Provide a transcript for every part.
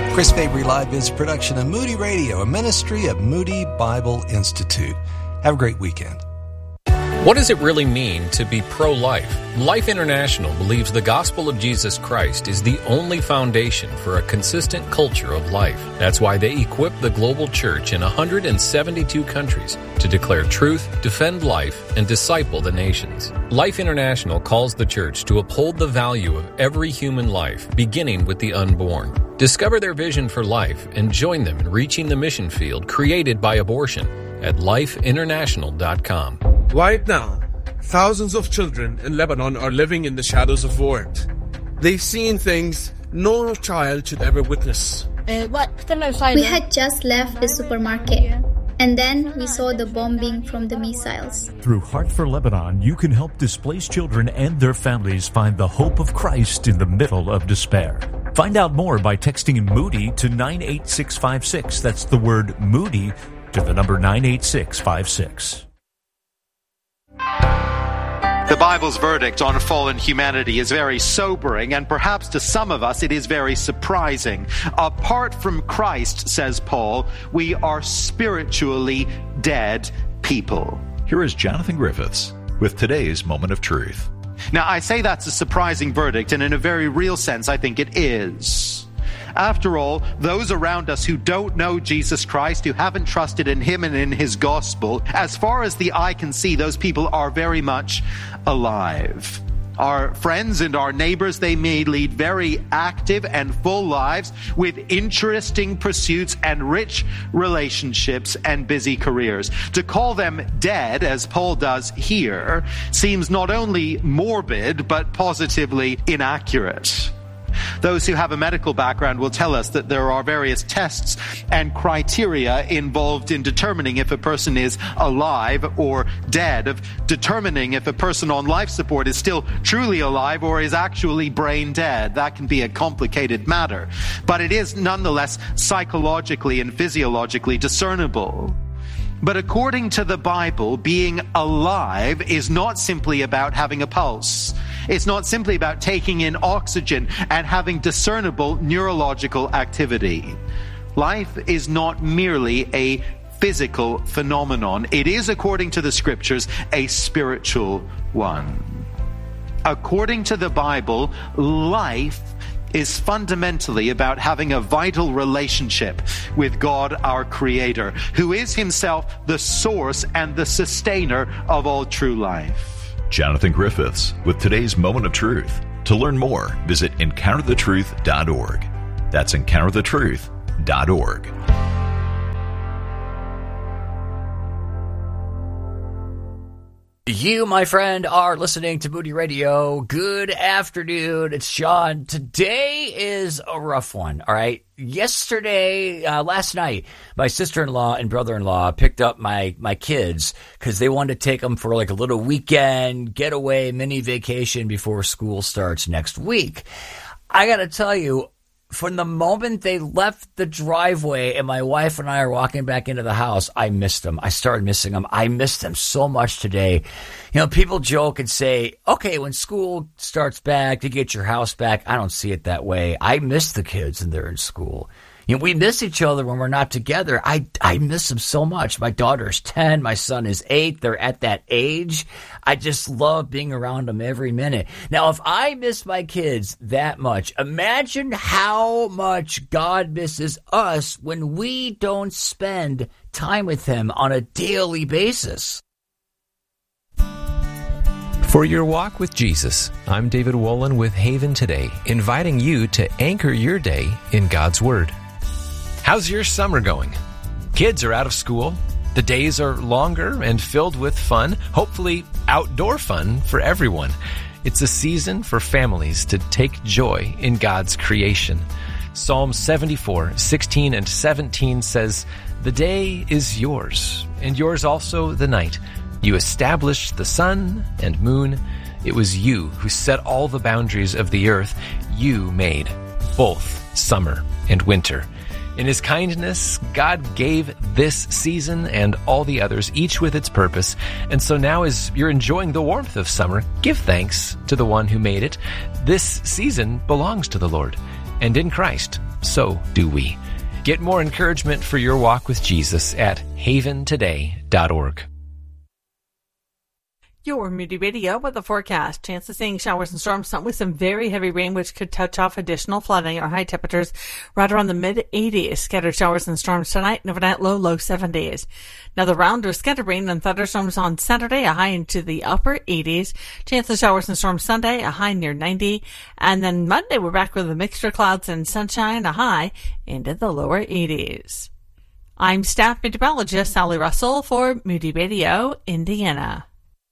Chris Fabry Live is a production of Moody Radio, a ministry of Moody Bible Institute. Have a great weekend. What does it really mean to be pro-life? Life International believes the gospel of Jesus Christ is the only foundation for a consistent culture of life. That's why they equip the global church in 172 countries to declare truth, defend life, and disciple the nations. Life International calls the church to uphold the value of every human life, beginning with the unborn. Discover their vision for life and join them in reaching the mission field created by abortion at lifeinternational.com. Right now, thousands of children in Lebanon are living in the shadows of war. They've seen things no child should ever witness. We had just left the supermarket, and then we saw the bombing from the missiles. Through Heart for Lebanon, you can help displaced children and their families find the hope of Christ in the middle of despair. Find out more by texting Moody to 98656. That's the word Moody to the number 98656. The Bible's verdict on fallen humanity is very sobering, and perhaps to some of us it is very surprising. Apart from Christ, says Paul, we are spiritually dead people. Here is Jonathan Griffiths with today's Moment of Truth. Now, I say that's a surprising verdict, and in a very real sense, I think it is. After all, those around us who don't know Jesus Christ, who haven't trusted in Him and in His gospel, as far as the eye can see, those people are very much alive. Our friends and our neighbors, they may lead very active and full lives with interesting pursuits and rich relationships and busy careers. To call them dead, as Paul does here, seems not only morbid, but positively inaccurate. Those who have a medical background will tell us that there are various tests and criteria involved in determining if a person is alive or dead, of determining if a person on life support is still truly alive or is actually brain dead. That can be a complicated matter, but it is nonetheless psychologically and physiologically discernible. But according to the Bible, being alive is not simply about having a pulse. It's not simply about taking in oxygen and having discernible neurological activity. Life is not merely a physical phenomenon. It is, according to the scriptures, a spiritual one. According to the Bible, life is fundamentally about having a vital relationship with God, our Creator, who is Himself the source and the sustainer of all true life. Jonathan Griffiths with today's Moment of Truth. To learn more, visit EncounterTheTruth.org. That's EncounterTheTruth.org. You, my friend, are listening to Moody Radio. Good afternoon. It's Sean. Today is a rough one, all right? Last night, my sister-in-law and brother-in-law picked up my kids because they wanted to take them for like a little weekend, getaway, mini vacation before school starts next week. I got to tell you, from the moment they left the driveway and my wife and I are walking back into the house, I missed them. I started missing them. I missed them so much today. You know, people joke and say, okay, when school starts back, you get your house back. I don't see it that way. I miss the kids and they're in school. You know, we miss each other when we're not together. I miss them so much. My daughter's 10. My son is 8. They're at that age. I just love being around them every minute. Now, if I miss my kids that much, imagine how much God misses us when we don't spend time with Him on a daily basis. For your walk with Jesus, I'm David Wolin with Haven Today, inviting you to anchor your day in God's Word. How's your summer going? Kids are out of school. The days are longer and filled with fun, hopefully outdoor fun for everyone. It's a season for families to take joy in God's creation. Psalm 74, 16 and 17 says, "The day is yours, and yours also the night. You established the sun and moon. It was you who set all the boundaries of the earth. You made both summer and winter." In His kindness, God gave this season and all the others, each with its purpose. And so now as you're enjoying the warmth of summer, give thanks to the one who made it. This season belongs to the Lord. And in Christ, so do we. Get more encouragement for your walk with Jesus at haventoday.org. Your Moody Radio with the forecast. Chance of seeing showers and storms with some very heavy rain, which could touch off additional flooding. Our high temperatures right around the mid-80s. Scattered showers and storms tonight, and overnight low 70s. Another round of scattered rain and thunderstorms on Saturday, a high into the upper 80s. Chance of showers and storms Sunday, a high near 90. And then Monday, we're back with a mixture of clouds and sunshine, a high into the lower 80s. I'm staff meteorologist Sally Russell for Moody Radio, Indiana.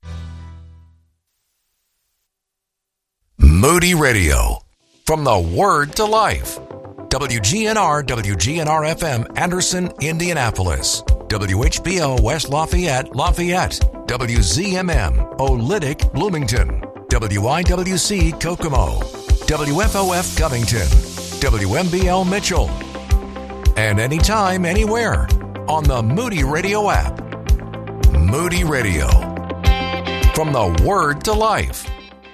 Moody Radio, from the Word to Life. WGNR, WGNR-FM, Anderson, Indianapolis. WHBO, West Lafayette, Lafayette. WZMM, Olynyk, Bloomington. WIWC, Kokomo. WFOF, Covington. WMBL, Mitchell. And anytime, anywhere, on the Moody Radio app. Moody Radio, from the Word to Life.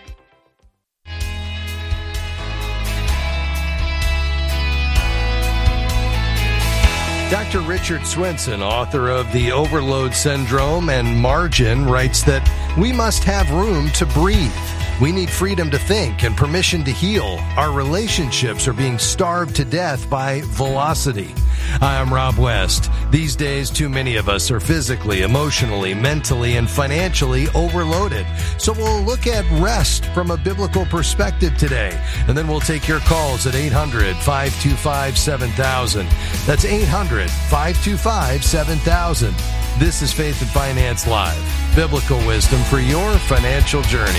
Dr. Richard Swenson, author of The Overload Syndrome and Margin, writes that we must have room to breathe. We need freedom to think and permission to heal. Our relationships are being starved to death by velocity. Hi, I'm Rob West. These days, too many of us are physically, emotionally, mentally, and financially overloaded. So we'll look at rest from a biblical perspective today. And then we'll take your calls at 800-525-7000. That's 800-525-7000. This is Faith and Finance Live. Biblical wisdom for your financial journey.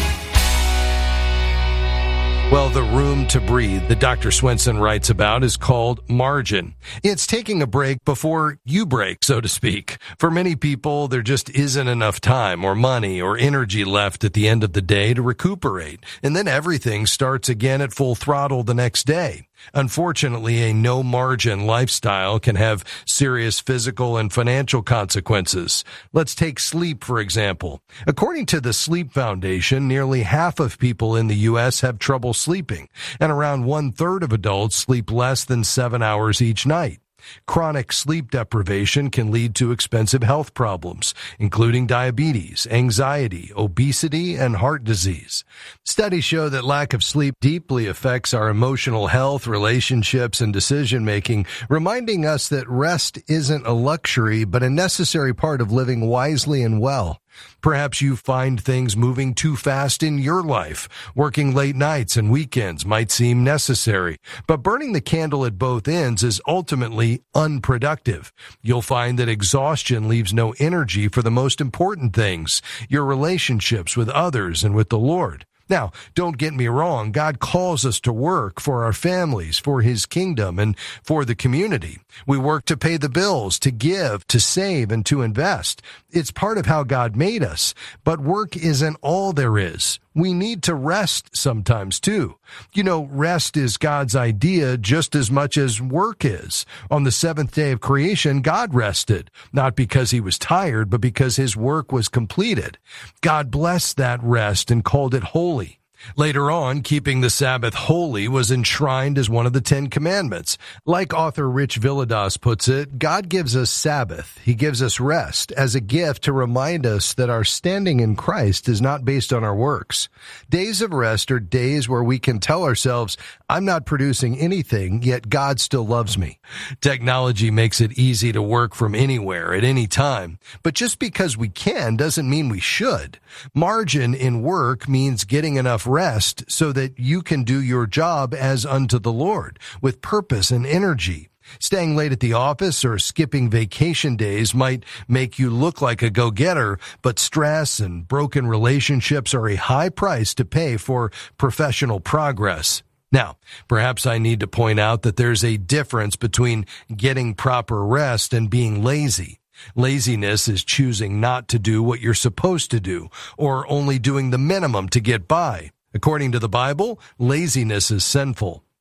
Well, the room to breathe that Dr. Swenson writes about is called margin. It's taking a break before you break, so to speak. For many people, there just isn't enough time or money or energy left at the end of the day to recuperate, and then everything starts again at full throttle the next day. Unfortunately, a no-margin lifestyle can have serious physical and financial consequences. Let's take sleep, for example. According to the Sleep Foundation, nearly half of people in the U.S. have trouble sleeping, and around 1/3 of adults sleep less than 7 hours each night. Chronic sleep deprivation can lead to expensive health problems, including diabetes, anxiety, obesity, and heart disease. Studies show that lack of sleep deeply affects our emotional health, relationships, and decision-making, reminding us that rest isn't a luxury, but a necessary part of living wisely and well. Perhaps you find things moving too fast in your life. Working late nights and weekends might seem necessary, but burning the candle at both ends is ultimately unproductive. You'll find that exhaustion leaves no energy for the most important things, your relationships with others and with the Lord. Now, don't get me wrong, God calls us to work for our families, for His kingdom, and for the community. We work to pay the bills, to give, to save, and to invest. It's part of how God made us, but work isn't all there is. We need to rest sometimes, too. You know, rest is God's idea just as much as work is. On the seventh day of creation, God rested, not because He was tired, but because His work was completed. God blessed that rest and called it holy. Later on, keeping the Sabbath holy was enshrined as one of the 10 Commandments. Like author Rich Villadas puts it, God gives us Sabbath. He gives us rest as a gift to remind us that our standing in Christ is not based on our works. Days of rest are days where we can tell ourselves, I'm not producing anything, yet God still loves me. Technology makes it easy to work from anywhere at any time, but just because we can doesn't mean we should. Margin in work means getting enough rest so that you can do your job as unto the Lord with purpose and energy. Staying late at the office or skipping vacation days might make you look like a go-getter, but stress and broken relationships are a high price to pay for professional progress. Now, perhaps I need to point out that there's a difference between getting proper rest and being lazy. Laziness is choosing not to do what you're supposed to do, or only doing the minimum to get by. According to the Bible, laziness is sinful.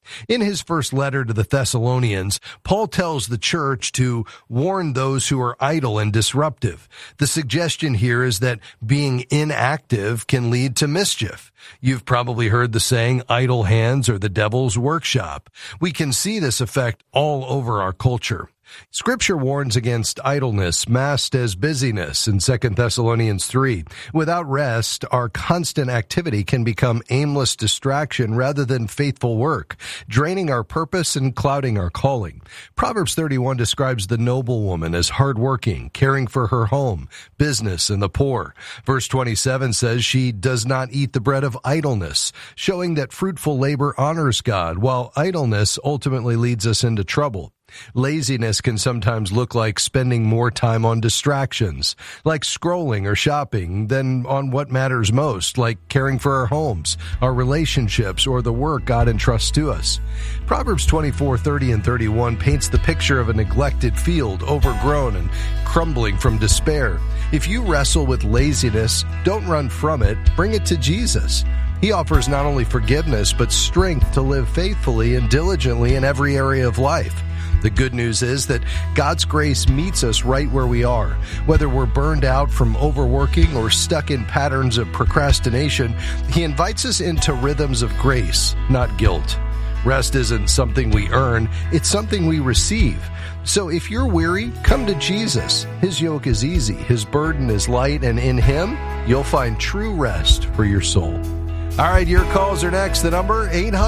In his first letter to the Thessalonians, Paul tells the church to warn those who are idle and disruptive. The suggestion here is that being inactive can lead to mischief. You've probably heard the saying, idle hands are the devil's workshop. We can see this effect all over our culture. Scripture warns against idleness masked as busyness in 2 Thessalonians 3. Without rest, our constant activity can become aimless distraction rather than faithful work, draining our purpose and clouding our calling. Proverbs 31 describes the noble woman as hardworking, caring for her home, business, and the poor. Verse 27 says she does not eat the bread of idleness, showing that fruitful labor honors God, while idleness ultimately leads us into trouble. Laziness can sometimes look like spending more time on distractions, like scrolling or shopping, than on what matters most, like caring for our homes, our relationships, or the work God entrusts to us. Proverbs 24:30 and 31 paints the picture of a neglected field, overgrown and crumbling from despair. If you wrestle with laziness, don't run from it, bring it to Jesus. He offers not only forgiveness, but strength to live faithfully and diligently in every area of life. The good news is that God's grace meets us right where we are. Whether we're burned out from overworking or stuck in patterns of procrastination, He invites us into rhythms of grace, not guilt. Rest isn't something we earn, it's something we receive. So if you're weary, come to Jesus. His yoke is easy, His burden is light, and in Him, you'll find true rest for your soul. All right, your calls are next. The number,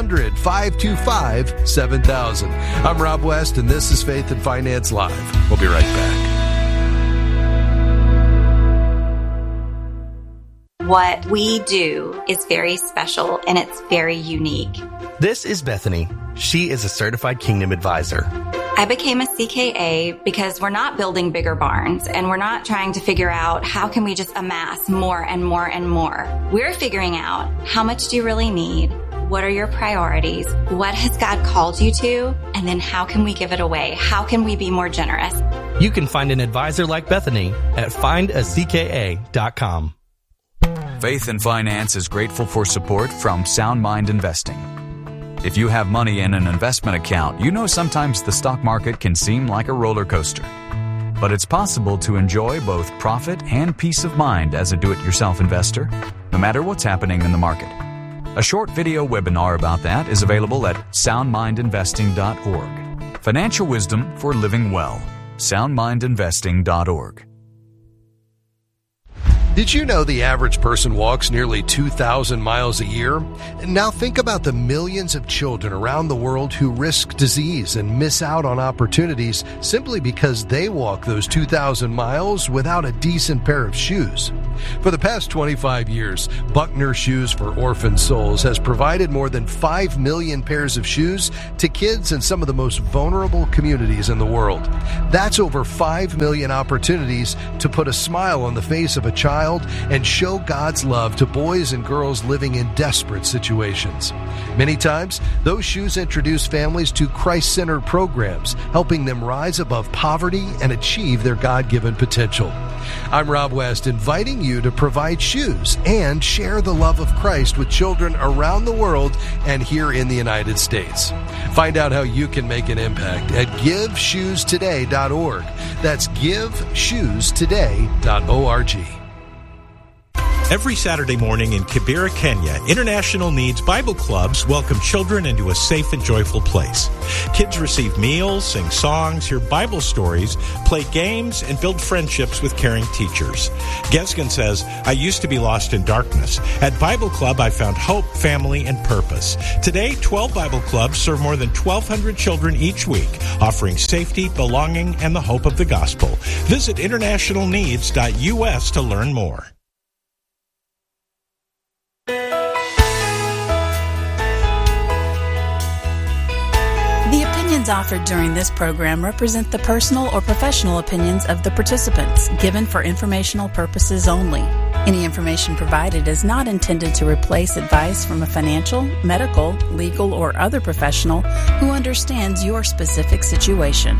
800-525-7000. I'm Rob West, and this is Faith and Finance Live. We'll be right back. What we do is very special, and it's very unique. This is Bethany. She is a certified Kingdom advisor. I became a CKA because we're not building bigger barns, and we're not trying to figure out how can we just amass more and more and more. We're figuring out how much do you really need? What are your priorities? What has God called you to? And then how can we give it away? How can we be more generous? You can find an advisor like Bethany at findacka.com. Faith and Finance is grateful for support from Sound Mind Investing. If you have money in an investment account, you know sometimes the stock market can seem like a roller coaster. But it's possible to enjoy both profit and peace of mind as a do-it-yourself investor, no matter what's happening in the market. A short video webinar about that is available at soundmindinvesting.org. Financial wisdom for living well. soundmindinvesting.org. Did you know the average person walks nearly 2,000 miles a year? Now think about the millions of children around the world who risk disease and miss out on opportunities simply because they walk those 2,000 miles without a decent pair of shoes. For the past 25 years, Buckner Shoes for Orphan Souls has provided more than 5 million pairs of shoes to kids in some of the most vulnerable communities in the world. That's over 5 million opportunities to put a smile on the face of a child and show God's love to boys and girls living in desperate situations. Many times, those shoes introduce families to Christ-centered programs, helping them rise above poverty and achieve their God-given potential. I'm Rob West, inviting you to provide shoes and share the love of Christ with children around the world and here in the United States. Find out how you can make an impact at GiveShoesToday.org. That's GiveShoesToday.org. Every Saturday morning in Kibera, Kenya, International Needs Bible Clubs welcome children into a safe and joyful place. Kids receive meals, sing songs, hear Bible stories, play games, and build friendships with caring teachers. Gesgen says, I used to be lost in darkness. At Bible Club, I found hope, family, and purpose. Today, 12 Bible Clubs serve more than 1,200 children each week, offering safety, belonging, and the hope of the gospel. Visit internationalneeds.us to learn more. The opinions offered during this program represent the personal or professional opinions of the participants, given for informational purposes only. Any information provided is not intended to replace advice from a financial, medical, legal, or other professional who understands your specific situation.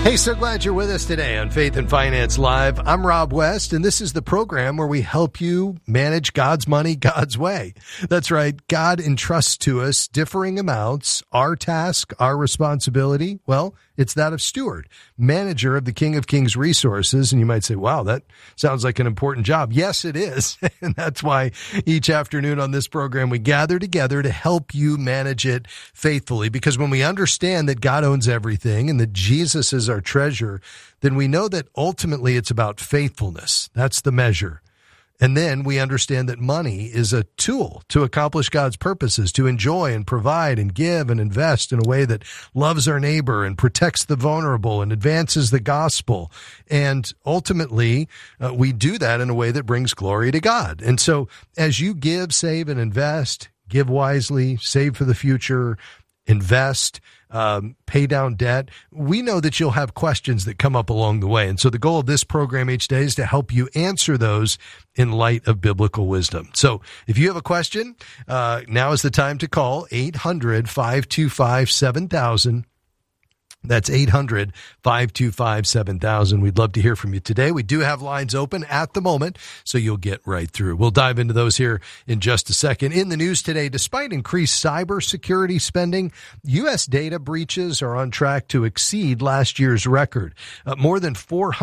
Hey, so glad you're with us today on Faith and Finance Live. I'm Rob West, and this is the program where we help you manage God's money God's way. That's right. God entrusts to us differing amounts. Our task, our responsibility, well, it's that of steward, manager of the King of Kings resources. And you might say, wow, that sounds like an important job. Yes, it is. And that's why each afternoon on this program, we gather together to help you manage it faithfully. Because when we understand that God owns everything and that Jesus is our treasure, then we know that ultimately it's about faithfulness. That's the measure. And then we understand that money is a tool to accomplish God's purposes, to enjoy and provide and give and invest in a way that loves our neighbor and protects the vulnerable and advances the gospel. And ultimately, we do that in a way that brings glory to God. And so as you give, save, and invest, give wisely, save for the future, invest, pay down debt, we know that you'll have questions that come up along the way. And so the goal of this program each day is to help you answer those in light of biblical wisdom. So if you have a question, now is the time to call 800-525-7000. That's 800-525-7000. We'd love to hear from you today. We do have lines open at the moment, so you'll get right through. We'll dive into those here in just a second. In the news today, despite increased cybersecurity spending, U.S. data breaches are on track to exceed last year's record. More than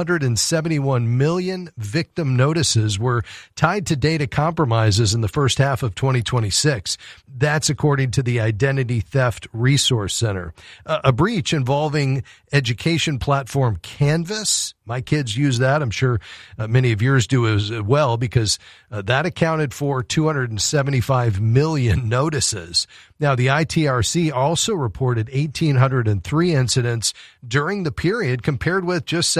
471 million victim notices were tied to data compromises in the first half of 2026. That's according to the Identity Theft Resource Center. A breach involving education platform Canvas. My kids use that. I'm sure many of yours do as well, because that accounted for 275 million notices. Now, the ITRC also reported 1,803 incidents during the period, compared with just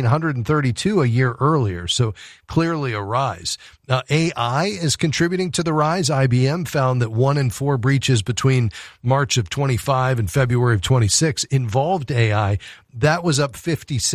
1,732 a year earlier. So clearly a rise. AI is contributing to the rise. IBM found that 1 in 4 breaches between March of 25 and February of 26 involved AI. That was up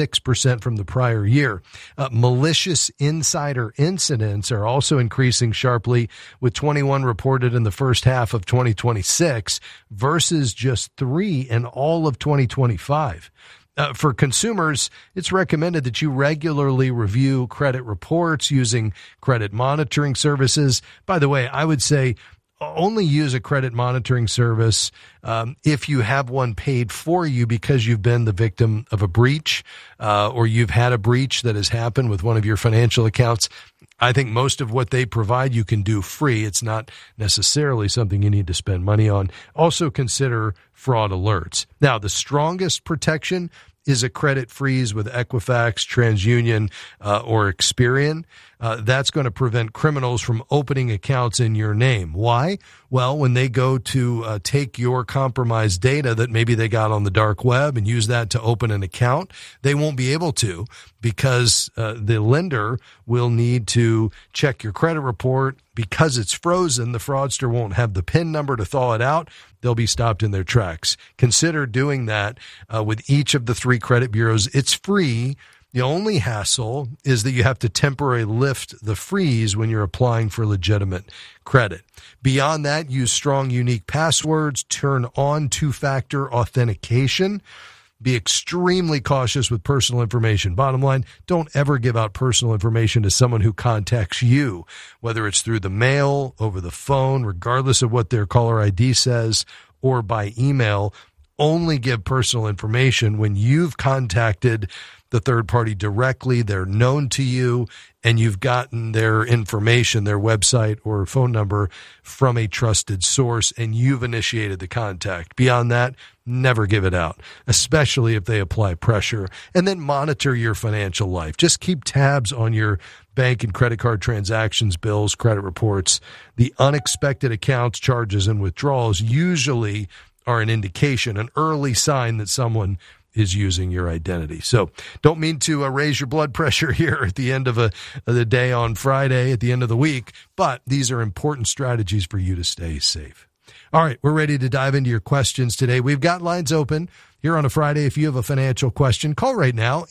56% from the prior year. Malicious insider incidents are also increasing sharply, with 21 reported in the first half of 2026 versus just 3 in all of 2025. For consumers, it's recommended that you regularly review credit reports using credit monitoring services. By the way, I would say only use a credit monitoring service if you have one paid for you because you've been the victim of a breach or you've had a breach that has happened with one of your financial accounts. I think most of what they provide you can do free. It's not necessarily something you need to spend money on. Also consider fraud alerts. Now, the strongest protection is a credit freeze with Equifax, TransUnion, or Experian. That's going to prevent criminals from opening accounts in your name. Why? Well, when they go to take your compromised data that maybe they got on the dark web and use that to open an account, they won't be able to, because the lender will need to check your credit report. Because it's frozen, the fraudster won't have the PIN number to thaw it out. They'll be stopped in their tracks. Consider doing that with each of the 3 credit bureaus. It's free. The only hassle is that you have to temporarily lift the freeze when you're applying for legitimate credit. Beyond that, use strong, unique passwords. Turn on 2-factor authentication. Be extremely cautious with personal information. Bottom line, don't ever give out personal information to someone who contacts you, whether it's through the mail, over the phone, regardless of what their caller ID says, or by email. Only give personal information when you've contacted the third party directly, they're known to you, and you've gotten their information, their website or phone number from a trusted source, and you've initiated the contact. Beyond that, never give it out, especially if they apply pressure. And then monitor your financial life. Just keep tabs on your bank and credit card transactions, bills, credit reports. The unexpected accounts, charges, and withdrawals usually are an indication, an early sign that someone is using your identity. So don't mean to raise your blood pressure here at the end of the day on Friday, at the end of the week, but these are important strategies for you to stay safe. All right, we're ready to dive into your questions today. We've got lines open here on a Friday. If you have a financial question, call right now,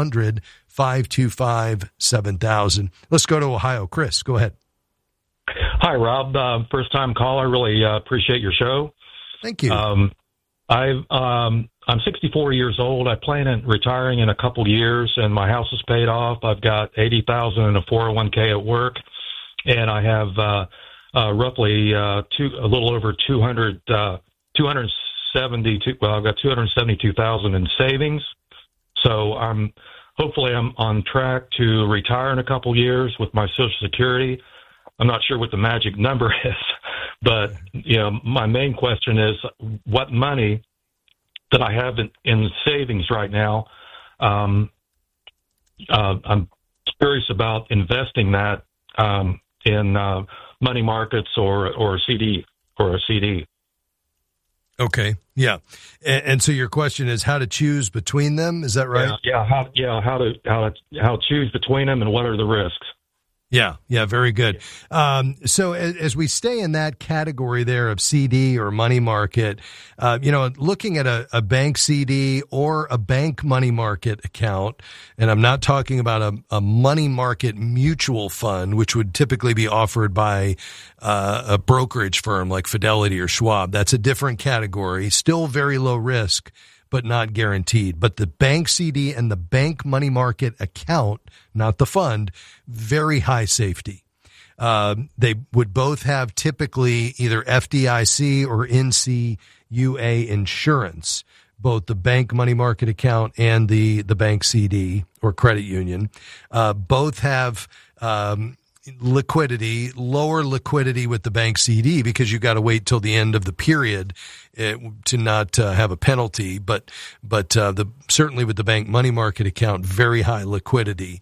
800-525-7000. Let's go to Ohio. Chris, go ahead. Hi, Rob. First-time caller. Really appreciate your show. Thank you. I I'm 64 years old. I plan on retiring in a couple years, and my house is paid off. I've got $80,000 in a 401k at work, and I have roughly a little over 272. Well, I've got $272,000 in savings. So hopefully I'm on track to retire in a couple years with my Social Security. I'm not sure what the magic number is, but my main question is what money that I have in savings right now. I'm curious about investing that in money markets or a CD. Okay. Yeah. And so your question is how to choose between them. Is that right? Yeah. How to choose between them and what are the risks? Yeah. Very good. So as we stay in that category there of CD or money market, looking at a bank CD or a bank money market account, and I'm not talking about a money market mutual fund, which would typically be offered by a brokerage firm like Fidelity or Schwab. That's a different category, still very low risk, but not guaranteed. But the bank CD and the bank money market account, not the fund, very high safety. They would both have typically either FDIC or NCUA insurance, both the bank money market account and the bank CD or credit union. Both have liquidity, lower liquidity with the bank CD because you got to wait till the end of the period to not have a penalty. But certainly with the bank money market account, very high liquidity.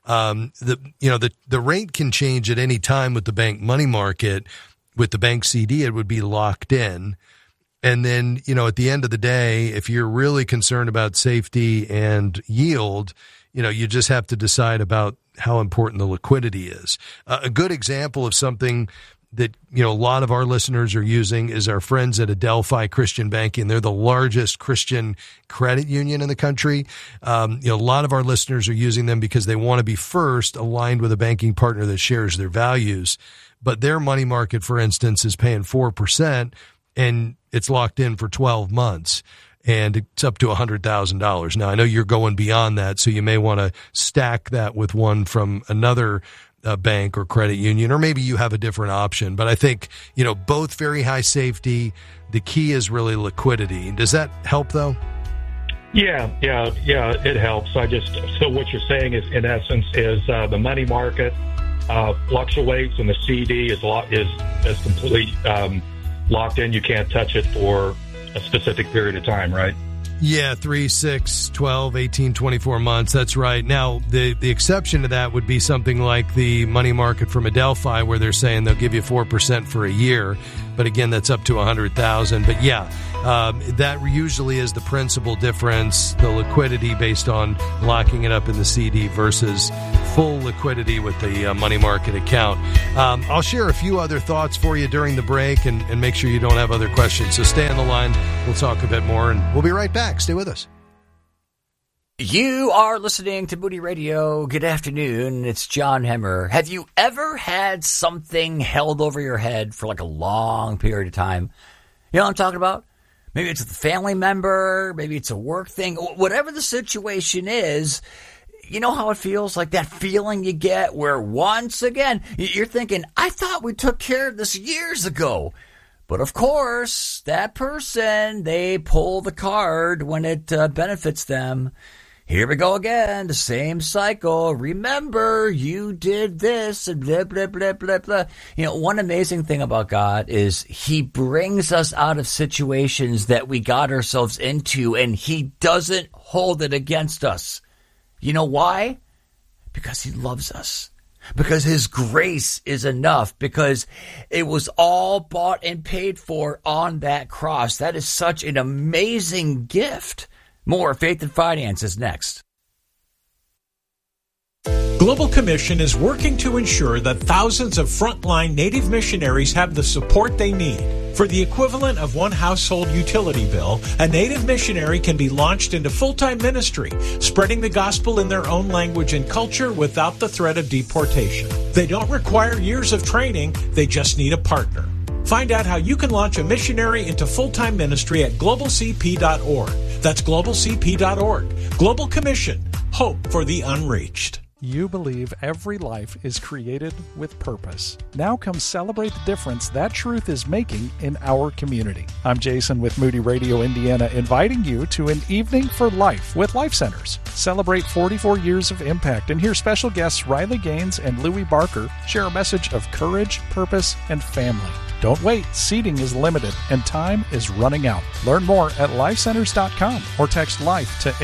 The rate can change at any time with the bank money market. With the bank CD, it would be locked in. And then, at the end of the day, if you're really concerned about safety and yield, you just have to decide about how important the liquidity is. A good example of something that, a lot of our listeners are using is our friends at Adelphi Christian Banking. They're the largest Christian credit union in the country. A lot of our listeners are using them because they want to be first aligned with a banking partner that shares their values. But their money market, for instance, is paying 4% and it's locked in for 12 months. And it's up to $100,000. Now, I know you're going beyond that, so you may want to stack that with one from another bank or credit union, or maybe you have a different option. But I think, both very high safety. The key is really liquidity. Does that help, though? Yeah, it helps. So what you're saying is, in essence, is the money market fluctuates and the CD is completely locked in. You can't touch it for a specific period of time, right? Yeah, 3, 6, 12, 18, 24 months. That's right. Now, the exception to that would be something like the money market from Adelphi, where they're saying they'll give you 4% for a year. But again, that's up to $100,000. But yeah, that usually is the principal difference, the liquidity based on locking it up in the CD versus full liquidity with the money market account. I'll share a few other thoughts for you during the break and make sure you don't have other questions. So stay on the line. We'll talk a bit more, and we'll be right back. Stay with us. You are listening to Moody Radio. Good afternoon. It's John Hemmer. Have you ever had something held over your head for like a long period of time? You know what I'm talking about? Maybe it's a family member. Maybe it's a work thing. Whatever the situation is, you know how it feels? Like that feeling you get where once again, you're thinking, I thought we took care of this years ago. But of course, that person, they pull the card when it benefits them. Here we go again, the same cycle. Remember, you did this, and blah, blah, blah, blah, blah. One amazing thing about God is He brings us out of situations that we got ourselves into, and He doesn't hold it against us. You know why? Because He loves us. Because His grace is enough. Because it was all bought and paid for on that cross. That is such an amazing gift. More Faith and Finances next. Global Commission is working to ensure that thousands of frontline Native missionaries have the support they need. For the equivalent of one household utility bill, a Native missionary can be launched into full-time ministry, spreading the gospel in their own language and culture without the threat of deportation. They don't require years of training, they just need a partner. Find out how you can launch a missionary into full-time ministry at globalcp.org. That's globalcp.org. Global Commission. Hope for the unreached. You believe every life is created with purpose. Now come celebrate the difference that truth is making in our community. I'm Jason with Moody Radio Indiana, inviting you to an evening for life with Life Centers. Celebrate 44 years of impact and hear special guests Riley Gaines and Louis Barker share a message of courage, purpose, and family. Don't wait. Seating is limited and time is running out. Learn more at lifecenters.com or text LIFE to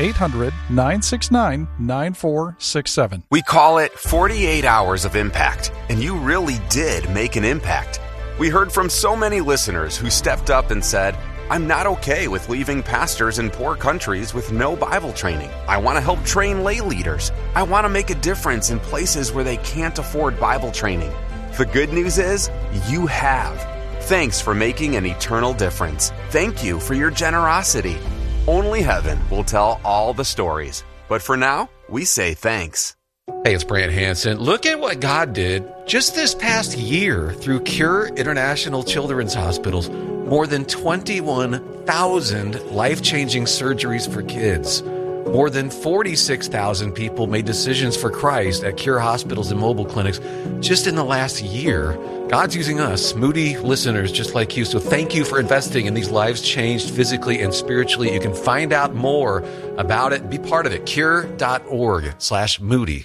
800-969-9467. We call it 48 hours of impact, and you really did make an impact. We heard from so many listeners who stepped up and said, I'm not okay with leaving pastors in poor countries with no Bible training. I want to help train lay leaders. I want to make a difference in places where they can't afford Bible training. The good news is, you have. Thanks for making an eternal difference. Thank you for your generosity. Only heaven will tell all the stories. But for now, we say thanks. Hey, it's Brant Hansen. Look at what God did just this past year through Cure International Children's Hospitals. More than 21,000 life-changing surgeries for kids. More than 46,000 people made decisions for Christ at Cure hospitals and mobile clinics just in the last year. God's using us, Moody listeners just like you. So thank you for investing in these lives changed physically and spiritually. You can find out more about it. Be part of it. Cure.org/Moody.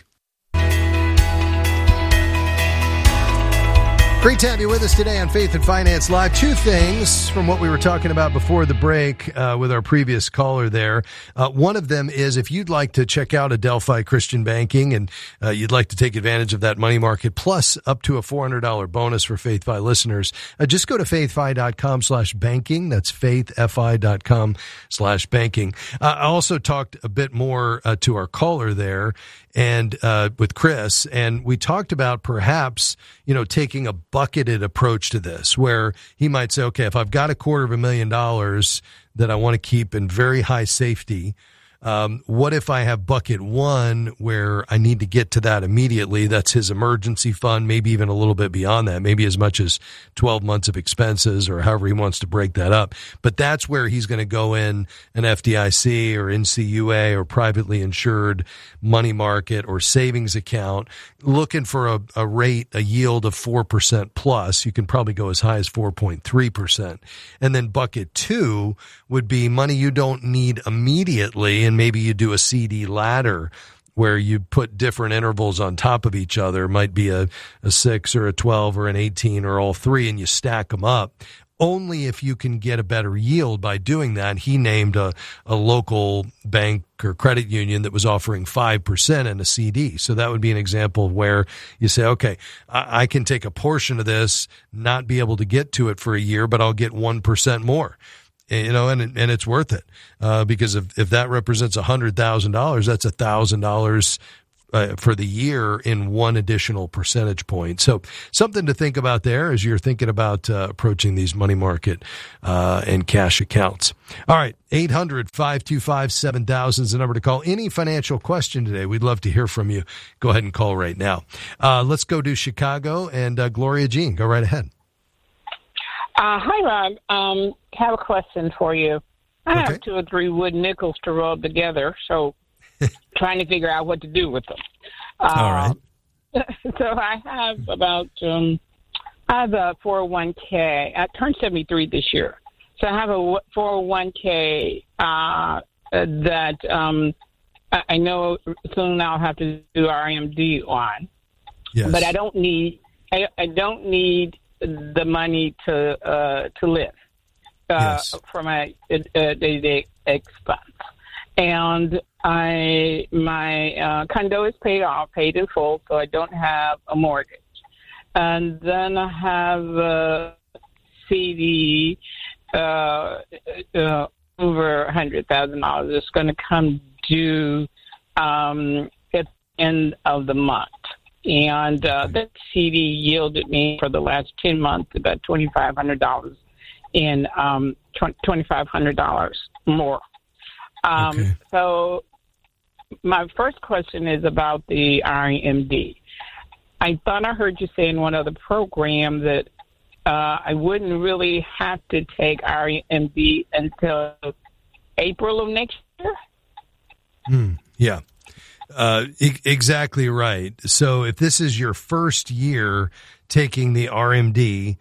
Great to have you with us today on Faith and Finance Live. Two things from what we were talking about before the break with our previous caller there. One of them is if you'd like to check out Adelphi Christian Banking and you'd like to take advantage of that money market plus up to a $400 bonus for FaithFi listeners, just go to faithfi.com/banking. That's faithfi.com/banking. I also talked a bit more to our caller there and with Chris, and we talked about perhaps, taking a bucketed approach to this, where he might say, okay, if I've got $250,000 that I want to keep in very high safety, what if I have bucket one where I need to get to that immediately? That's his emergency fund, maybe even a little bit beyond that, maybe as much as 12 months of expenses or however he wants to break that up. But that's where he's going to go in an FDIC or NCUA or privately insured money market or savings account, looking for a rate, a yield of 4% plus. You can probably go as high as 4.3%. And then bucket two would be money you don't need immediately, and maybe you do a CD ladder where you put different intervals on top of each other. It might be a 6 or a 12 or an 18 or all three, and you stack them up. Only if you can get a better yield by doing that. He named a local bank or credit union that was offering 5% in a CD. So that would be an example of where you say, okay, I can take a portion of this, not be able to get to it for a year, but I'll get 1% more. And it's worth it, because if that represents $100,000, that's $1,000 for the year in one additional percentage point. So something to think about there as you're thinking about approaching these money market and cash accounts. All right, 800-525-7000 is the number to call. Any financial question today, we'd love to hear from you. Go ahead and call right now. Let's go to Chicago, and Gloria Jean, go right ahead. Hi, Rob. Have a question for you. I have 2 or 3 wood nickels to rub together, so trying to figure out what to do with them. All right. So I have about I have a 401k. I turned 73 this year, so I have a 401k that I know soon I'll have to do RMD on. Yes. But I don't need the money to live for my day-to-day expense. And my condo is paid off, paid in full, so I don't have a mortgage. And then I have a CD over $100,000. It's going to come due at the end of the month. And that CD yielded me for the last 10 months about $2,500 in $2,500 more. So my first question is about the RMD. I thought I heard you say in one other program that I wouldn't really have to take RMD until April of next year. Yeah. Exactly right. So if this is your first year taking the RMD,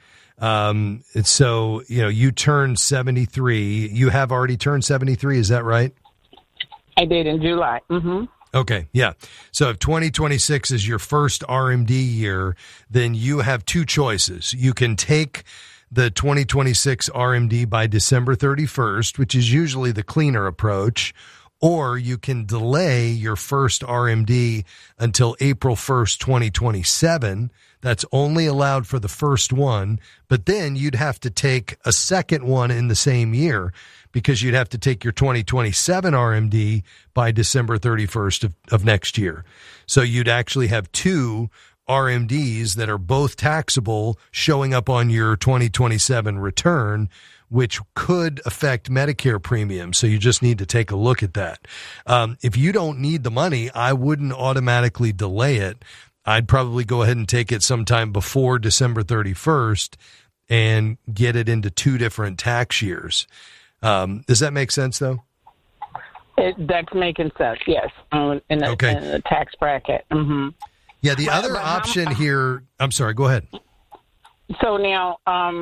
so, you turned 73. You have already turned 73. Is that right? I did in July. Mm-hmm. Okay. Yeah. So if 2026 is your first RMD year, then you have two choices. You can take the 2026 RMD by December 31st, which is usually the cleaner approach, or you can delay your first RMD until April 1st, 2027. That's only allowed for the first one, but then you'd have to take a second one in the same year because you'd have to take your 2027 RMD by December 31st of next year. So you'd actually have two RMDs that are both taxable showing up on your 2027 return, which could affect Medicare premiums. So you just need to take a look at that. If you don't need the money, I wouldn't automatically delay it. I'd probably go ahead and take it sometime before December 31st and get it into two different tax years. Does that make sense, though? That's making sense, yes, in the tax bracket. Mm-hmm. Yeah, the other option here, I'm sorry, go ahead. So now,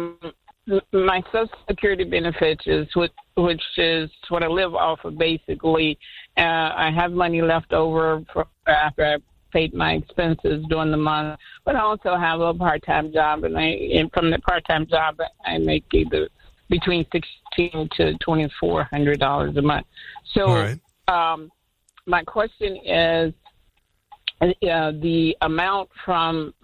my Social Security benefits, which is what I live off of, basically. I have money left over after I paid my expenses during the month, but I also have a part-time job, and from the part-time job, I make either between $1,600 to $2,400 a month. So, my question is, the amount from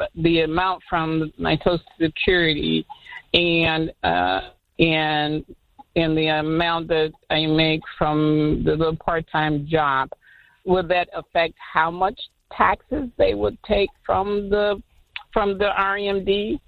my Social Security and the amount that I make from the part-time job, will that affect how much taxes they would take from the RMD?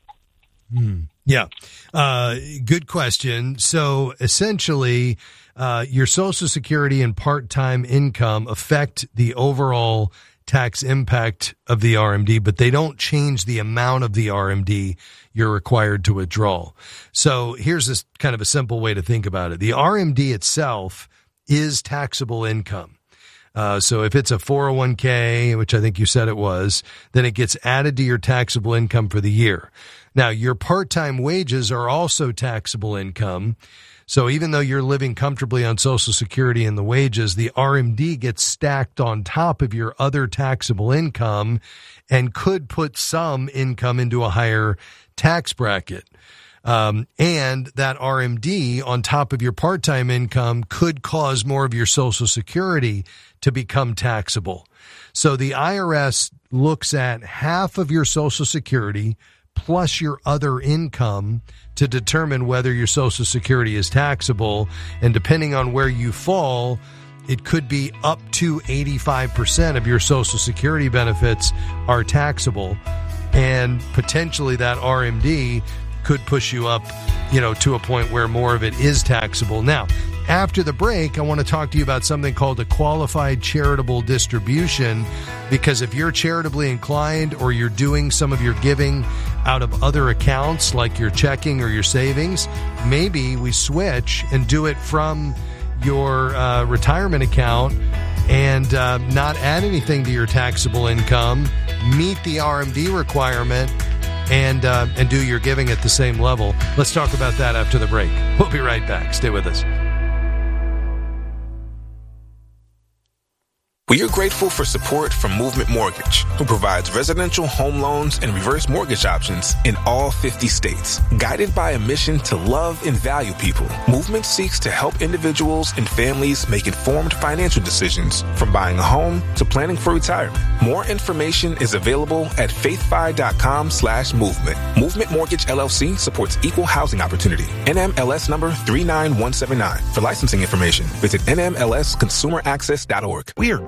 Yeah. Good question. So essentially, your Social Security and part-time income affect the overall tax impact of the RMD, but they don't change the amount of the RMD you're required to withdraw. So here's this kind of a simple way to think about it. The RMD itself is taxable income. So if it's a 401k, which I think you said it was, then it gets added to your taxable income for the year. Now, your part-time wages are also taxable income. So even though you're living comfortably on Social Security and the wages, the RMD gets stacked on top of your other taxable income and could put some income into a higher tax bracket. And that RMD on top of your part-time income could cause more of your Social Security to become taxable. So the IRS looks at half of your Social Security plus your other income to determine whether your Social Security is taxable. And depending on where you fall, it could be up to 85% of your Social Security benefits are taxable. And potentially that RMD could push you up, to a point where more of it is taxable. Now, after the break, I want to talk to you about something called a qualified charitable distribution, because if you're charitably inclined or you're doing some of your giving out of other accounts like your checking or your savings, maybe we switch and do it from your retirement account and not add anything to your taxable income, meet the RMD requirement, and do your giving at the same level. Let's talk about that after the break. We'll be right back. Stay with us. We are grateful for support from Movement Mortgage, who provides residential home loans and reverse mortgage options in all 50 states. Guided by a mission to love and value people, Movement seeks to help individuals and families make informed financial decisions, from buying a home to planning for retirement. More information is available at faithfi.com/movement. Movement Mortgage LLC supports equal housing opportunity. NMLS number 39179. For licensing information, visit nmlsconsumeraccess.org. We are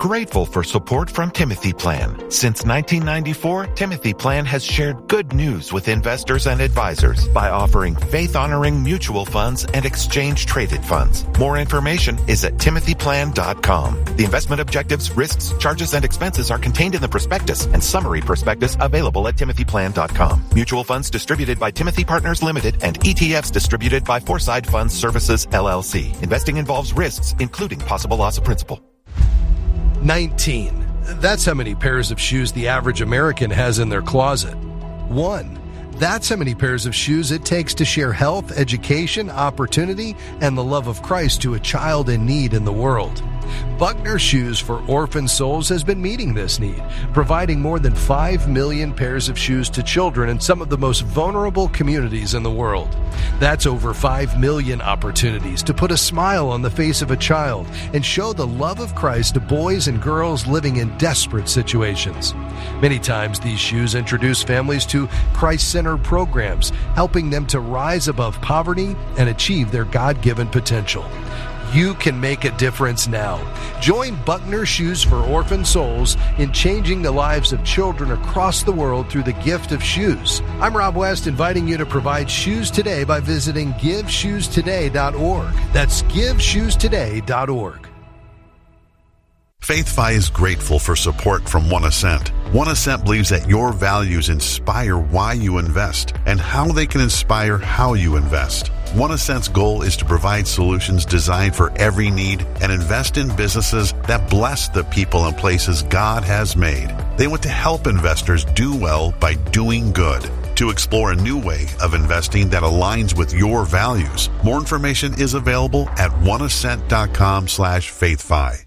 grateful for support from Timothy Plan. Since 1994, Timothy Plan has shared good news with investors and advisors by offering faith-honoring mutual funds and exchange-traded funds. More information is at timothyplan.com. The investment objectives, risks, charges, and expenses are contained in the prospectus and summary prospectus available at timothyplan.com. Mutual funds distributed by Timothy Partners Limited and ETFs distributed by Foreside Funds Services, LLC. Investing involves risks, including possible loss of principal. 19. That's how many pairs of shoes the average American has in their closet. 1. That's how many pairs of shoes it takes to share health, education, opportunity, and the love of Christ to a child in need in the world. Buckner Shoes for Orphan Souls has been meeting this need, providing more than 5 million pairs of shoes to children in some of the most vulnerable communities in the world. That's over 5 million opportunities to put a smile on the face of a child and show the love of Christ to boys and girls living in desperate situations. Many times these shoes introduce families to Christ-centered programs, helping them to rise above poverty and achieve their God-given potential. You can make a difference now. Join Buckner Shoes for Orphan Souls in changing the lives of children across the world through the gift of shoes. I'm Rob West, inviting you to provide shoes today by visiting GiveShoesToday.org. That's GiveShoesToday.org. FaithFi is grateful for support from One Ascent. One Ascent believes that your values inspire why you invest and how they can inspire how you invest. One Ascent's goal is to provide solutions designed for every need and invest in businesses that bless the people and places God has made. They want to help investors do well by doing good. To explore a new way of investing that aligns with your values, more information is available at oneascent.com/faithfi.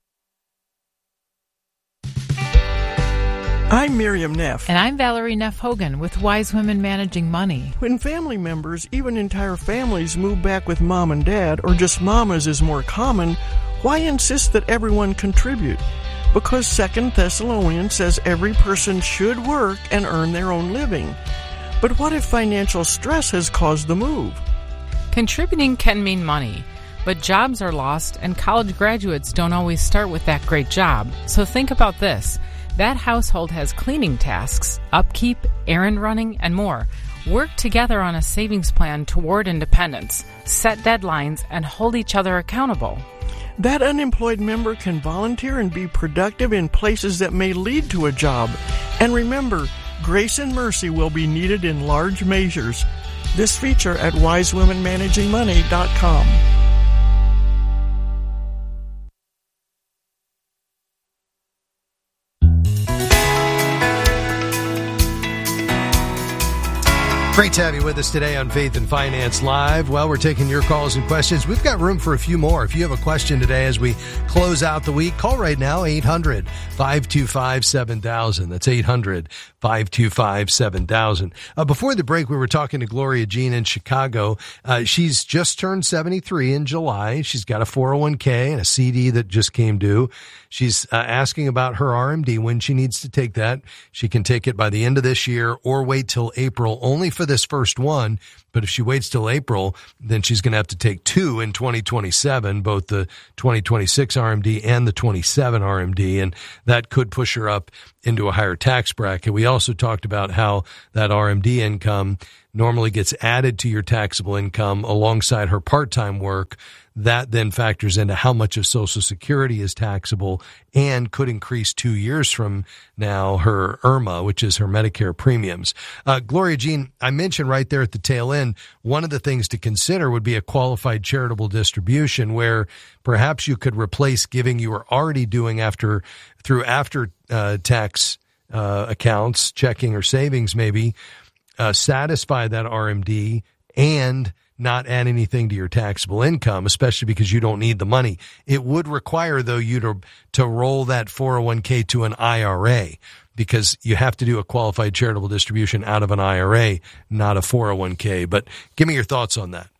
I'm Miriam Neff. And I'm Valerie Neff Hogan with Wise Women Managing Money. When family members, even entire families, move back with mom and dad, or just mamas is more common, why insist that everyone contribute? Because 2 Thessalonians says every person should work and earn their own living. But what if financial stress has caused the move? Contributing can mean money, but jobs are lost and college graduates don't always start with that great job. So think about this. That household has cleaning tasks, upkeep, errand running, and more. Work together on a savings plan toward independence, set deadlines, and hold each other accountable. That unemployed member can volunteer and be productive in places that may lead to a job. And remember, grace and mercy will be needed in large measures. This feature at wisewomenmanagingmoney.com. Great to have you with us today on Faith and Finance Live. Well, we're taking your calls and questions. We've got room for a few more. If you have a question today as we close out the week, call right now, 800-525-7000. That's 800-525-7000. Before the break, we were talking to Gloria Jean in Chicago. She's just turned 73 in July. She's got a 401k and a CD that just came due. She's asking about her RMD, when she needs to take that. She can take it by the end of this year or wait till April, only for this first one. But if she waits till April, then she's going to have to take two in 2027, both the 2026 RMD and the 27 RMD, and that could push her up into a higher tax bracket. We also talked about how that RMD income normally gets added to your taxable income alongside her part-time work. That then factors into how much of Social Security is taxable and could increase 2 years from now her IRMA, which is her Medicare premiums. Gloria Jean, I mentioned right there at the tail end, one of the things to consider would be a qualified charitable distribution where perhaps you could replace giving you were already doing through tax accounts, checking or savings maybe, satisfy that RMD and not add anything to your taxable income, especially because you don't need the money. It would require, though, you to roll that 401k to an IRA, because you have to do a qualified charitable distribution out of an IRA, not a 401k. But give me your thoughts on that.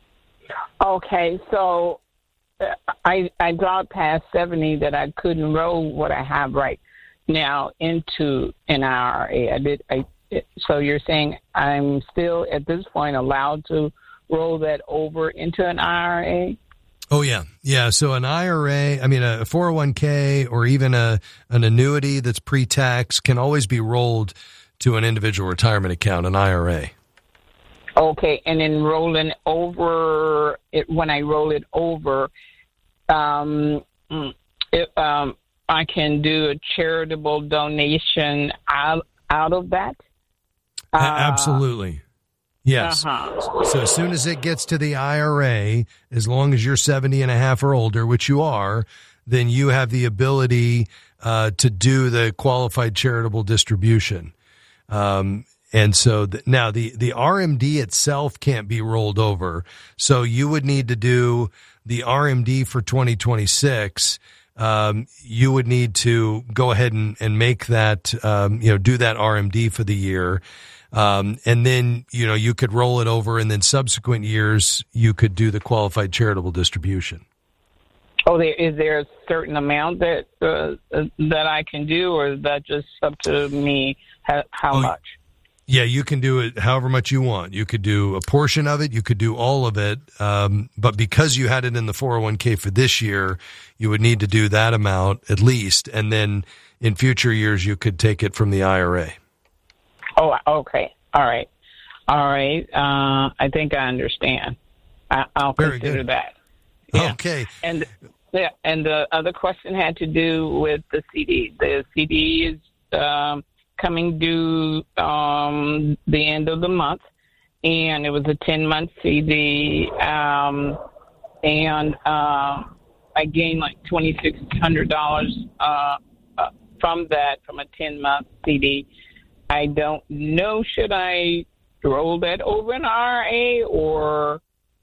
Okay, so I got past 70 that I couldn't roll what I have right now into an IRA. So you're saying I'm still at this point allowed to roll that over into an IRA? Oh, yeah. Yeah. So an IRA, I mean, a 401k or even an annuity that's pre-tax can always be rolled to an individual retirement account, an IRA. Okay. And then rolling over, when I roll it over, I can do a charitable donation out of that? Absolutely. Yes. So as soon as it gets to the IRA, as long as you're 70 and a half or older, which you are, then you have the ability to do the qualified charitable distribution. And so now the RMD itself can't be rolled over. So you would need to do the RMD for 2026. You would need to go ahead and make that, do that RMD for the year. And then, you could roll it over, and then subsequent years you could do the qualified charitable distribution. Oh, is there a certain amount that I can do, or is that just up to me? How much? Yeah, you can do it however much you want. You could do a portion of it. You could do all of it. But because you had it in the 401k for this year, you would need to do that amount at least. And then in future years, you could take it from the IRA. Oh, okay. All right. I think I understand. I'll consider that. Yeah. Okay. And the other question had to do with the CD. The CD is coming due the end of the month, and it was a 10-month CD, and I gained like $2,600 from a 10-month CD. I don't know, should I roll that over in RA or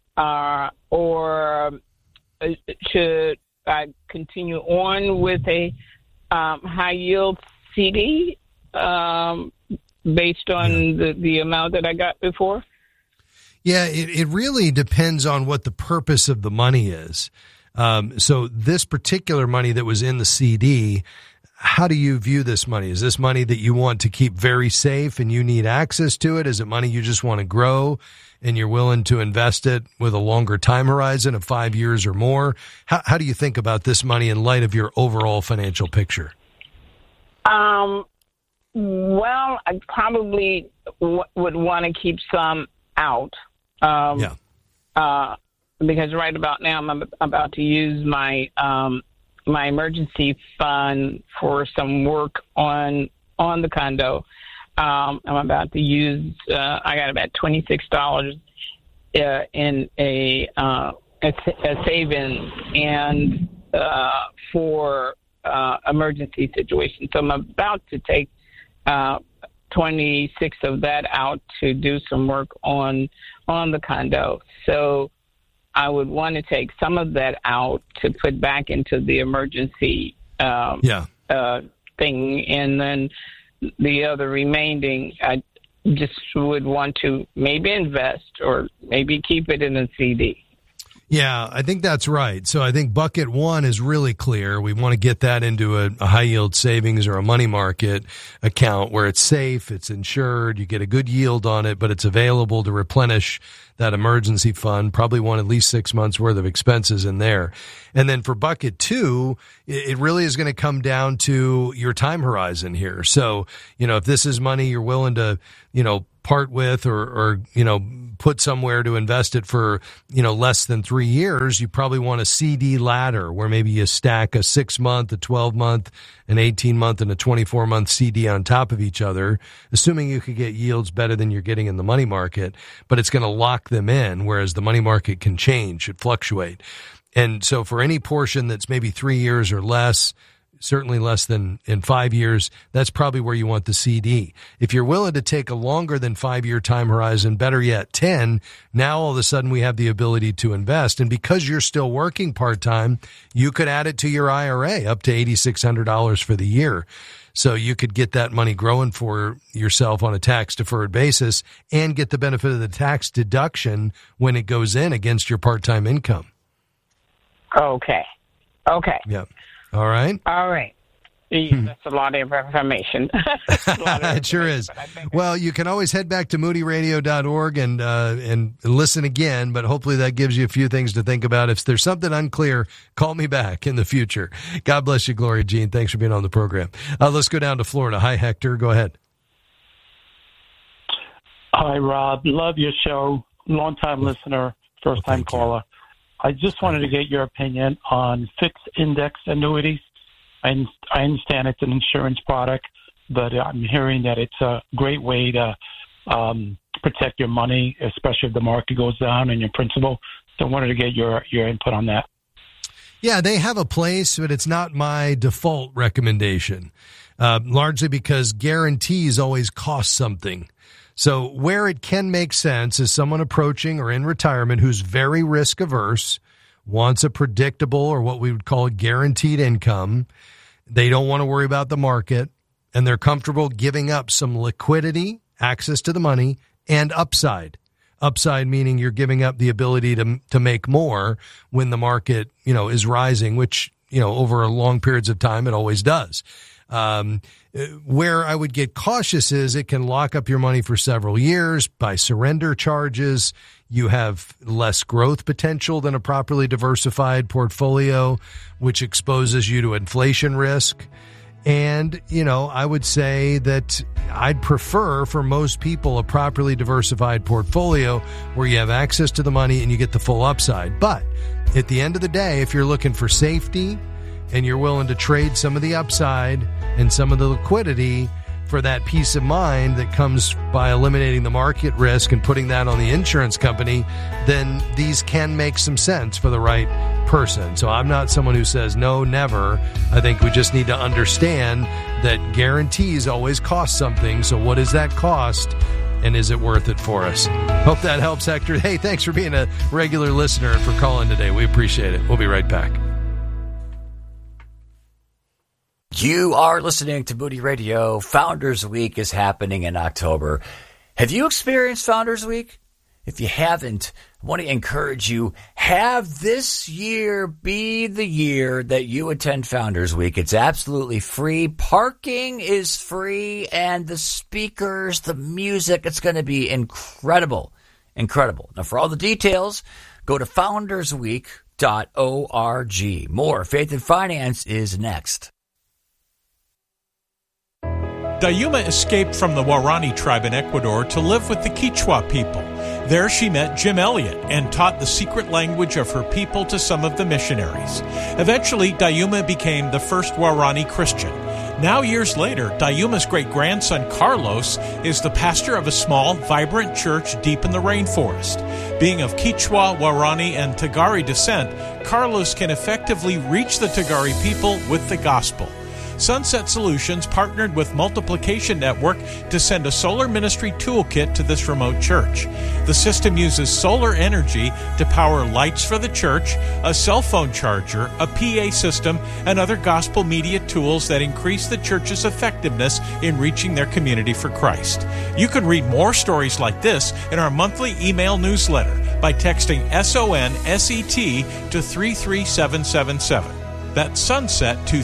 should I continue on with a high yield CD based on the amount that I got before? Yeah, it really depends on what the purpose of the money is. So this particular money that was in the CD, how do you view this money? Is this money that you want to keep very safe and you need access to it? Is it money you just want to grow and you're willing to invest it with a longer time horizon of 5 years or more? How do you think about this money in light of your overall financial picture? Well, I probably would want to keep some out. Because right about now I'm about to use my my emergency fund for some work on the condo. I'm about to use. I got about $26 in a savings and for emergency situation. So I'm about to take 26 of that out to do some work on the condo. So I would want to take some of that out to put back into the emergency thing, and then the other remaining, I just would want to maybe invest or maybe keep it in a CD. Yeah, I think that's right. So I think bucket one is really clear. We want to get that into a high yield savings or a money market account where it's safe, it's insured, you get a good yield on it, but it's available to replenish that emergency fund. Probably want at least 6 months worth of expenses in there. And then for bucket two, it really is going to come down to your time horizon here. So, if this is money you're willing to, part with or put somewhere to invest it for, less than 3 years, you probably want a CD ladder where maybe you stack a 6-month, a 12-month, an 18-month, and a 24-month CD on top of each other, assuming you could get yields better than you're getting in the money market, but it's going to lock them in, whereas the money market can change, it fluctuate. And so for any portion that's maybe 3 years or less, certainly less than in 5 years, that's probably where you want the CD. If you're willing to take a longer than 5-year time horizon, better yet 10, now all of a sudden we have the ability to invest. And because you're still working part-time, you could add it to your IRA up to $8,600 for the year. So you could get that money growing for yourself on a tax-deferred basis and get the benefit of the tax deduction when it goes in against your part-time income. Okay. Yep. All right. Yeah, that's a lot of information. It sure is. Well, you can always head back to moodyradio.org and listen again, but hopefully that gives you a few things to think about. If there's something unclear, call me back in the future. God bless you, Gloria Jean. Thanks for being on the program. Let's go down to Florida. Hi, Hector. Go ahead. Hi, Rob. Love your show. Long-time listener, first-time caller. I just wanted to get your opinion on fixed index annuities. I understand it's an insurance product, but I'm hearing that it's a great way to protect your money, especially if the market goes down and your principal. So I wanted to get your input on that. Yeah, they have a place, but it's not my default recommendation, largely because guarantees always cost something. So where it can make sense is someone approaching or in retirement who's very risk averse, wants a predictable or what we would call a guaranteed income. They don't want to worry about the market, and they're comfortable giving up some liquidity, access to the money, and upside. Upside meaning you're giving up the ability to make more when the market, is rising, which, over long periods of time, it always does. Where I would get cautious is it can lock up your money for several years by surrender charges. You have less growth potential than a properly diversified portfolio, which exposes you to inflation risk. And, I would say that I'd prefer for most people a properly diversified portfolio where you have access to the money and you get the full upside. But at the end of the day, if you're looking for safety and you're willing to trade some of the upside and some of the liquidity for that peace of mind that comes by eliminating the market risk and putting that on the insurance company, then these can make some sense for the right person. So I'm not someone who says no, never. I think we just need to understand that guarantees always cost something. So what is that cost? And is it worth it for us? Hope that helps, Hector. Hey, thanks for being a regular listener and for calling today. We appreciate it. We'll be right back. You are listening to Moody Radio. Founders Week is happening in October. Have you experienced Founders Week? If you haven't, I want to encourage you, have this year be the year that you attend Founders Week. It's absolutely free. Parking is free, and the speakers, the music, it's going to be incredible. Incredible. Now, for all the details, go to foundersweek.org. More Faith and Finance is next. Dayuma escaped from the Waorani tribe in Ecuador to live with the Quechua people. There she met Jim Elliot and taught the secret language of her people to some of the missionaries. Eventually, Dayuma became the first Waorani Christian. Now, years later, Dayuma's great-grandson Carlos is the pastor of a small, vibrant church deep in the rainforest. Being of Quechua, Waorani, and Tagari descent, Carlos can effectively reach the Tagari people with the gospel. Sunset Solutions partnered with Multiplication Network to send a solar ministry toolkit to this remote church. The system uses solar energy to power lights for the church, a cell phone charger, a PA system, and other gospel media tools that increase the church's effectiveness in reaching their community for Christ. You can read more stories like this in our monthly email newsletter by texting SONSET to 33777. That's Sunset to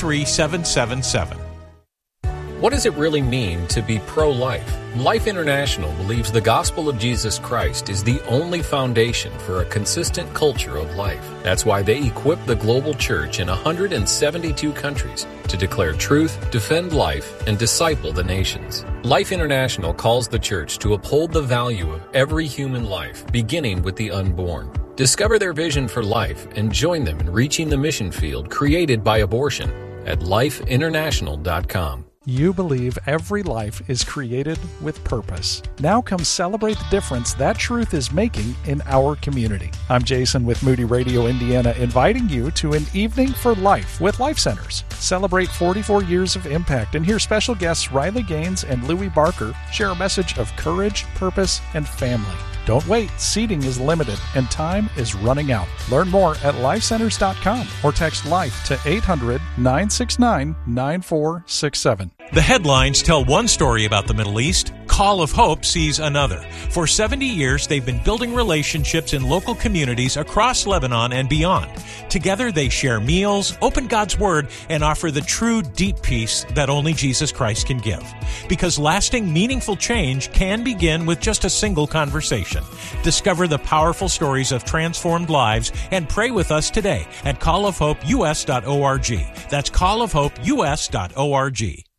33777. What does it really mean to be pro-life? Life International believes the gospel of Jesus Christ is the only foundation for a consistent culture of life. That's why they equip the global church in 172 countries to declare truth, defend life, and disciple the nations. Life International calls the church to uphold the value of every human life, beginning with the unborn. Discover their vision for life and join them in reaching the mission field created by abortion at lifeinternational.com. You believe every life is created with purpose. Now come celebrate the difference that truth is making in our community. I'm Jason with Moody Radio Indiana, inviting you to an evening for life with Life Centers. Celebrate 44 years of impact and hear special guests Riley Gaines and Louis Barker share a message of courage, purpose, and family. Don't wait. Seating is limited and time is running out. Learn more at lifecenters.com or text LIFE to 800-969-9467. The headlines tell one story about the Middle East. Call of Hope sees another. For 70 years, they've been building relationships in local communities across Lebanon and beyond. Together, they share meals, open God's Word, and offer the true, deep peace that only Jesus Christ can give. Because lasting, meaningful change can begin with just a single conversation. Discover the powerful stories of transformed lives and pray with us today at callofhopeus.org. That's callofhopeus.org.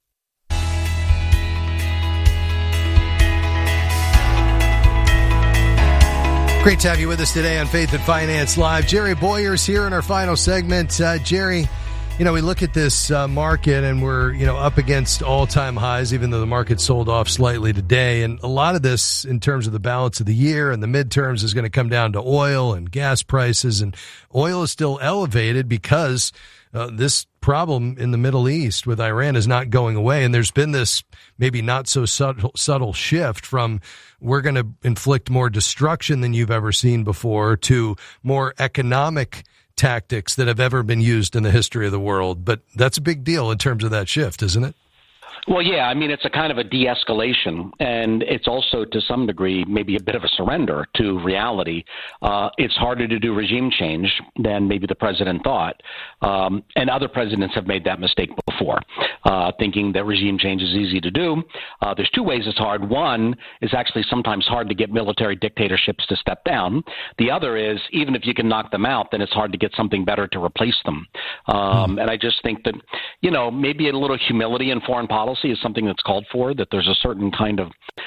Great to have you with us today on Faith and Finance Live. Jerry Boyer's here in our final segment. Jerry, we look at this market and we're, up against all-time highs, even though the market sold off slightly today. And a lot of this, in terms of the balance of the year and the midterms, is going to come down to oil and gas prices. And oil is still elevated because this problem in the Middle East with Iran is not going away. And there's been this maybe not so subtle shift from we're going to inflict more destruction than you've ever seen before to more economic tactics that have ever been used in the history of the world. But that's a big deal in terms of that shift, isn't it? Well, yeah, I mean, it's a kind of a de-escalation, and it's also, to some degree, maybe a bit of a surrender to reality. It's harder to do regime change than maybe the president thought, and other presidents have made that mistake before, thinking that regime change is easy to do. There's two ways it's hard. One is actually sometimes hard to get military dictatorships to step down. The other is, even if you can knock them out, then it's hard to get something better to replace them. And I just think that, maybe a little humility in foreign policy is something that's called for, that there's a certain kind of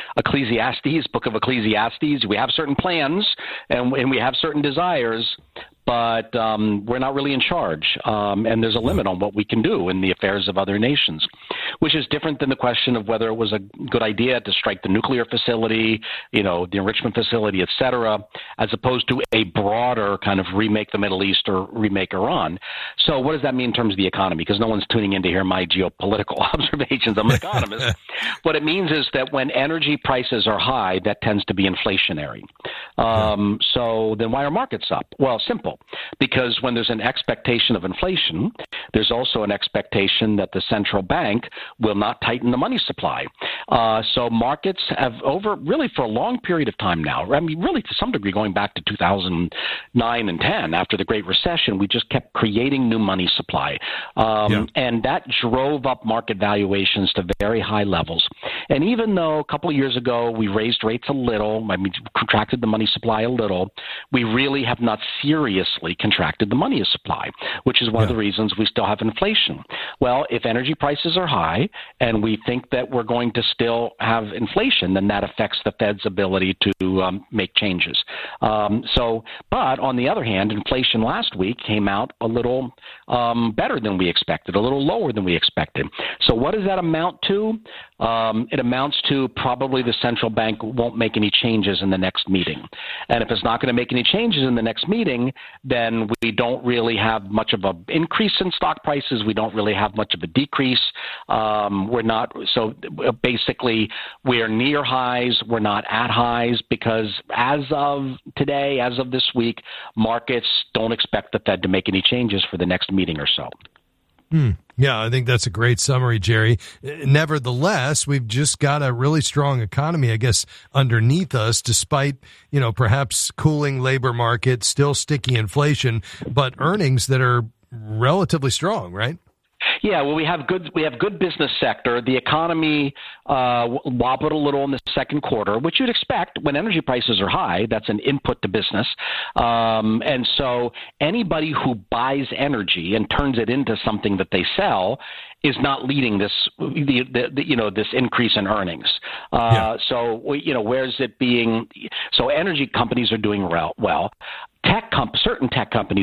book of Ecclesiastes. We have certain plans and we have certain desires, but we're not really in charge. And there's a limit on what we can do in the affairs of other nations, which is different than the question of whether it was a good idea to strike the nuclear facility, the enrichment facility, et cetera, as opposed to a broader kind of remake the Middle East or remake Iran. So what does that mean in terms of the economy? Because no one's tuning in to hear my geopolitical observations. I'm an economist. What it means is that when energy prices are high, that tends to be inflationary. So then why are markets up? Well, simple. Because when there's an expectation of inflation, there's also an expectation that the central bank will not tighten the money supply. So markets have really for a long period of time now, I mean, really to some degree going back to 2009 and 10, after the Great Recession, we just kept creating new money supply. And that drove up market valuations to very high levels. And even though a couple of years ago we raised rates a little, contracted the money supply a little, we really have not seriously contracted the money supply, which is one of the reasons we still have inflation. Well, if energy prices are high and we think that we're going to still have inflation, then that affects the Fed's ability to make changes. But on the other hand, inflation last week came out a little better than we expected, a little lower than we expected. So what does that amount to? It amounts to probably the central bank won't make any changes in the next meeting. And if it's not going to make any changes in the next meeting, then we don't really have much of an increase in stock prices. We don't really have much of a decrease. Basically, we're near highs. We're not at highs because as of today, as of this week, markets don't expect the Fed to make any changes for the next meeting or so. Yeah, I think that's a great summary, Jerry. Nevertheless, we've just got a really strong economy, I guess, underneath us, despite, perhaps cooling labor market, still sticky inflation, but earnings that are relatively strong, right? Yeah, well, we have good business sector. The economy wobbled a little in the second quarter, which you'd expect when energy prices are high. That's an input to business, and so anybody who buys energy and turns it into something that they sell is not leading this this increase in earnings. So where's it being? So energy companies are doing well. Certain tech companies